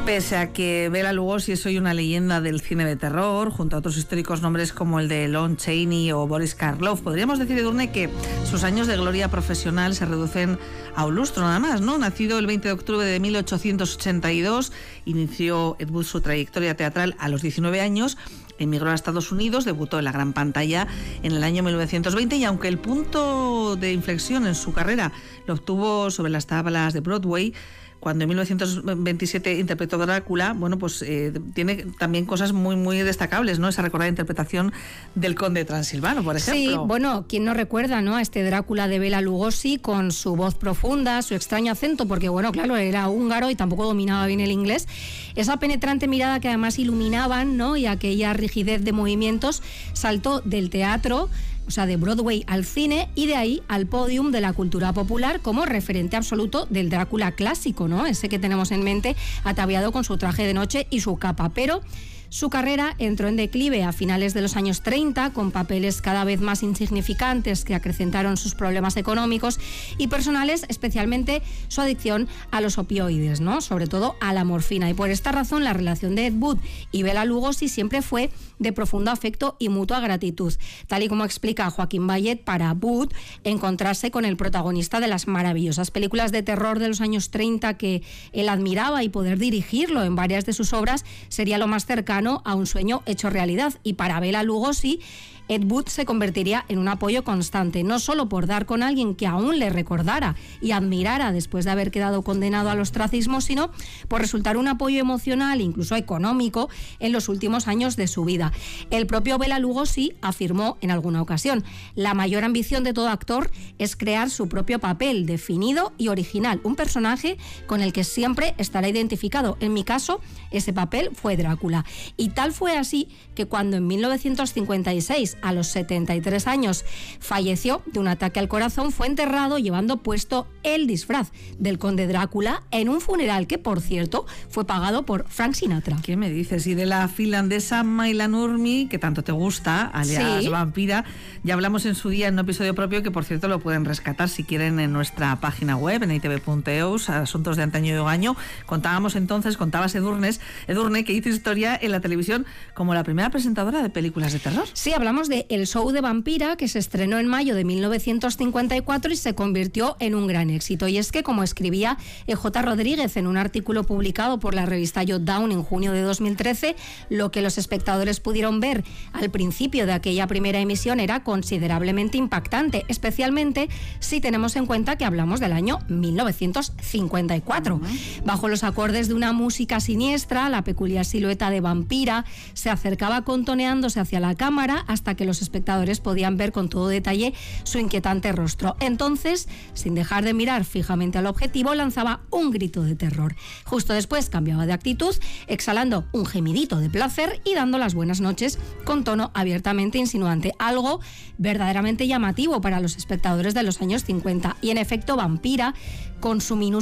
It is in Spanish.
Pese a que Bela Lugosi es hoy una leyenda del cine de terror, junto a otros históricos nombres como el de Lon Chaney o Boris Karloff, podríamos decir, Edurne, que sus años de gloria profesional se reducen a un lustro nada más, ¿no? Nacido el 20 de octubre de 1882, inició Ed Wood su trayectoria teatral a los 19 años, emigró a Estados Unidos, debutó en la gran pantalla en el año 1920 y aunque el punto de inflexión en su carrera lo obtuvo sobre las tablas de Broadway, cuando en 1927 interpretó Drácula, bueno, pues tiene también cosas muy, muy destacables, ¿no? Esa recordada interpretación del Conde Transilvano, por ejemplo. Sí, bueno, ¿quién no recuerda, ¿no?, a este Drácula de Bela Lugosi con su voz profunda, su extraño acento, porque, bueno, claro, era húngaro y tampoco dominaba bien el inglés, esa penetrante mirada que además iluminaban, ¿no?, y aquella rigidez de movimientos, saltó del teatro, o sea, de Broadway al cine, y de ahí al podium de la cultura popular como referente absoluto del Drácula clásico, ¿no? Ese que tenemos en mente, ataviado con su traje de noche y su capa. Pero su carrera entró en declive a finales de los años 30, con papeles cada vez más insignificantes que acrecentaron sus problemas económicos y personales, especialmente su adicción a los opioides, ¿no?, sobre todo a la morfina. Y por esta razón la relación de Ed Wood y Bela Lugosi siempre fue de profundo afecto y mutua gratitud, tal y como explica Joaquín Bayet. Para Wood, encontrarse con el protagonista de las maravillosas películas de terror de los años 30 que él admiraba y poder dirigirlo en varias de sus obras sería lo más cercano a un sueño hecho realidad. Y para Bela Lugosi, Ed Wood se convertiría en un apoyo constante, no solo por dar con alguien que aún le recordara y admirara después de haber quedado condenado al ostracismo, sino por resultar un apoyo emocional, incluso económico, en los últimos años de su vida. El propio Bela Lugosi afirmó en alguna ocasión: la mayor ambición de todo actor es crear su propio papel, definido y original, un personaje con el que siempre estará identificado. En mi caso, ese papel fue Drácula. Y tal fue así que cuando en 1956, a los 73 años, falleció de un ataque al corazón, fue enterrado llevando puesto el disfraz del conde Drácula en un funeral que, por cierto, fue pagado por Frank Sinatra. ¿Qué me dices? Y de la finlandesa Maila Nurmi, que tanto te gusta, alias Vampira, ya hablamos en su día en un episodio propio, que por cierto lo pueden rescatar si quieren en nuestra página web, en itv.eus, Asuntos de Antaño y Ogaño. Contabas Edurne, que hizo historia en la televisión como la primera presentadora de películas de terror. Sí, hablamos de El Show de Vampira, que se estrenó en mayo de 1954 y se convirtió en un gran éxito. Y es que, como escribía J. Rodríguez en un artículo publicado por la revista Jot Down en junio de 2013, lo que los espectadores pudieron ver al principio de aquella primera emisión era considerablemente impactante, especialmente si tenemos en cuenta que hablamos del año 1954. Bajo los acordes de una música siniestra, la peculiar silueta de Vampira se acercaba contoneándose hacia la cámara hasta que los espectadores podían ver con todo detalle su inquietante rostro. Entonces, sin dejar de mirar fijamente al objetivo, lanzaba un grito de terror. Justo después cambiaba de actitud, exhalando un gemidito de placer y dando las buenas noches con tono abiertamente insinuante, algo verdaderamente llamativo para los espectadores de los años 50. Y en efecto, Vampira, con su minúscula